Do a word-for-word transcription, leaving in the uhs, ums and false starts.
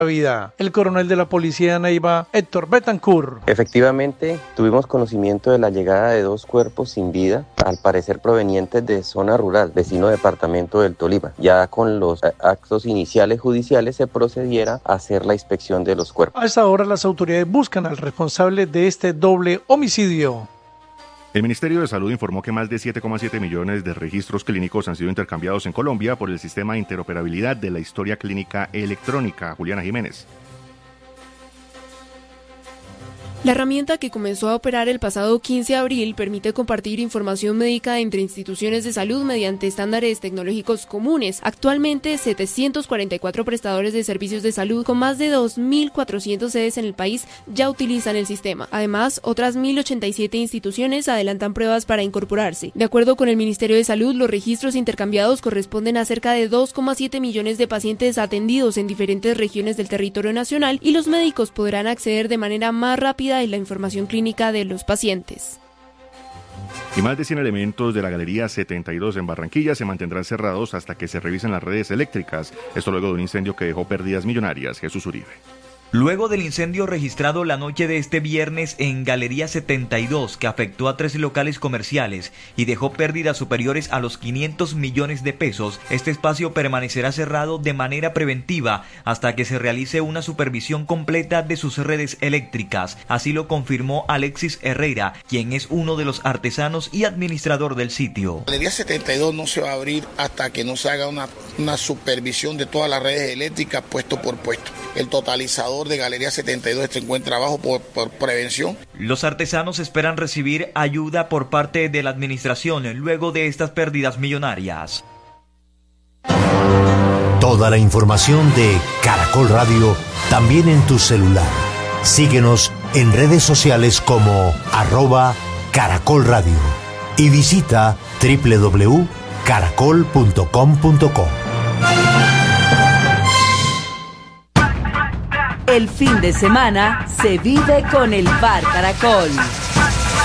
vida. El coronel de la policía de Neiva, Héctor Betancourt. Efectivamente, tuvimos conocimiento de la llegada de dos cuerpos sin vida, al parecer provenientes de zona rural, vecino departamento del Tolima. Ya con los actos iniciales judiciales se procediera a hacer la inspección de los cuerpos. A esta hora las autoridades buscan al responsable de este doble homicidio. El Ministerio de Salud informó que más de siete coma siete millones de registros clínicos han sido intercambiados en Colombia por el sistema de interoperabilidad de la historia clínica electrónica. Juliana Jiménez. La herramienta, que comenzó a operar el pasado quince de abril, permite compartir información médica entre instituciones de salud mediante estándares tecnológicos comunes. Actualmente, setecientos cuarenta y cuatro prestadores de servicios de salud con más de dos mil cuatrocientas sedes en el país ya utilizan el sistema. Además, otras mil ochenta y siete instituciones adelantan pruebas para incorporarse. De acuerdo con el Ministerio de Salud, los registros intercambiados corresponden a cerca de dos coma siete millones de pacientes atendidos en diferentes regiones del territorio nacional, y los médicos podrán acceder de manera más rápida y la información clínica de los pacientes. Y más de cien elementos de la Galería setenta y dos en Barranquilla se mantendrán cerrados hasta que se revisen las redes eléctricas. Esto luego de un incendio que dejó pérdidas millonarias. Jesús Uribe. Luego del incendio registrado la noche de este viernes en Galería setenta y dos, que afectó a trece locales comerciales y dejó pérdidas superiores a los quinientos millones de pesos, este espacio permanecerá cerrado de manera preventiva hasta que se realice una supervisión completa de sus redes eléctricas. Así lo confirmó Alexis Herrera, quien es uno de los artesanos y administrador del sitio. Galería setenta y dos no se va a abrir hasta que no se haga una, una supervisión de todas las redes eléctricas puesto por puesto. El totalizador de Galería setenta y dos se encuentra abajo por, por prevención. Los artesanos esperan recibir ayuda por parte de la administración luego de estas pérdidas millonarias. Toda la información de Caracol Radio también en tu celular. Síguenos en redes sociales como arroba Caracol Radio y visita doble u doble u doble u punto caracol punto com punto co. El fin de semana se vive con el Bar Caracol.